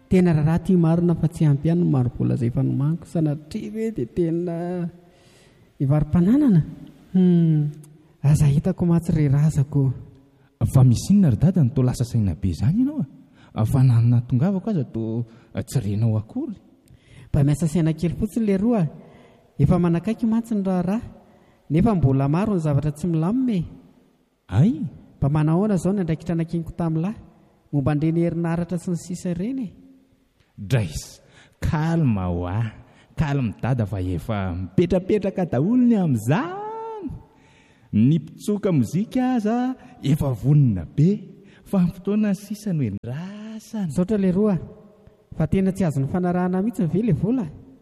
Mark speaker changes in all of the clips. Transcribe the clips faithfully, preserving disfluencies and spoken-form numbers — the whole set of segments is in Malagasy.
Speaker 1: tena raha ty marina fa tsy ampy ihany no maro bola izay efa nomaniko sanatria hoe dia tena ivarim-pananana aza hitako matsy rerazako.
Speaker 2: Fa misy inona ry dada no toa lasa saina be izany ianao a? Fa nanana tongavako aza toa tsy renao akory.
Speaker 1: Mba miasa saina kely fotsiny le roa, efa manakaiky mantsy ny raharaha nefa mbola maro ny zavatra tsy milamime.
Speaker 2: Ay,
Speaker 1: mba manahoana izao ny andraikitra nakiniko tamin'lahy momba andreny herinaratra sy ny sisa ireny e.
Speaker 2: Drais, kalma ho ah, kalma dada fa efa mipetrapetraka daholo ny amin'izany. Ny mpitsoka mozika aza efa vonona be fa ny fotoana sisa no endrasana.
Speaker 1: Saotra le roa, fa tena tsy azo ny fanarahana mihitsy ny ve le vola?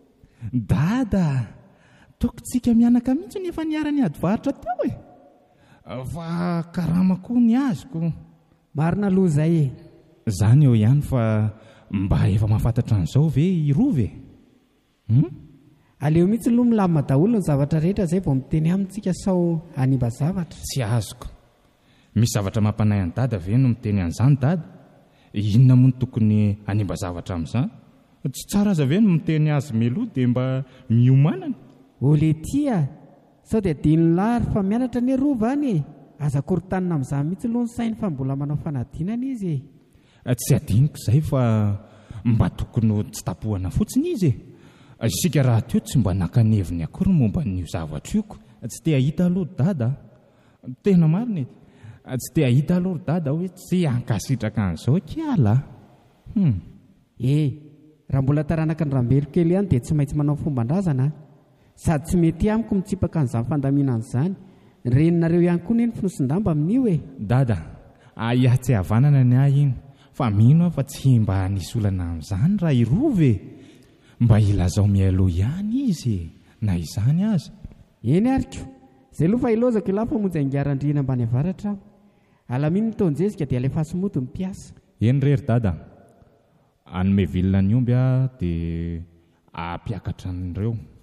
Speaker 2: Dada, tokontsika mianaka mihitsy nefa niara-ny adivaritra teo e. Fa karama koa ny azoko.
Speaker 1: Marina aloha izay e.
Speaker 2: Izany eo ihany fa mba efa mahafantatra an'izao ve irova e? Hmm?
Speaker 1: Aleo mihitsy aloha milamina daholo ny zavatra rehetra izay vao miteny amintsika sao hanimba zavatra.
Speaker 2: Tsy azoko. Misy zavatra mampanay an'i dada ve no miteny an'izany dada? Inona moa no tokony hanimba zavatra amin'izany? Tsy tsara aza ve no miteny azy meloa dia mba miomanana?
Speaker 1: Ole tia, sao dia dino lary fa mianatra ny rova any e. Aza korontanina amin'izany mihitsy aloha ny sainy fa mbola manao fanadinana izy e.
Speaker 2: Tsy adiniko izay fa mba tokony tsy tapohana fotsiny izy e. Isika raha teo tsy mba nakaneviny akory momba n'io zavatra ioko. Tsy te ahita aloha dada. Tena marina e. Tsy te ahita aloha dada hoe tsy hankasitraka an'izao kiala. Hmm.
Speaker 1: E, raha mbola taranaka ny rambelo kely ihany dia tsy maintsy manao fomban-drazana. Sady tsy mety amiko mitsipaka an'izany fandaminana izany. Reninareo ihany koa neny finosin-damba amin'io e.
Speaker 2: Dada, aia tsy havanana ny ahy iny. Fa mino fa tsy mba nisy olana amin'izany raha irova e. Mba ilazao mialoha ihany izy na izany aza.
Speaker 1: Eny ariko, izay aloha fa ilozako ilahy fa monjy angaran-drihana ambany avaratra aho. Alaminy nitaonjezika dia alefa somoto ny mpiasa.
Speaker 2: Eny rery dada, anome vilona ny omby a dia ampiakatra an'ireo.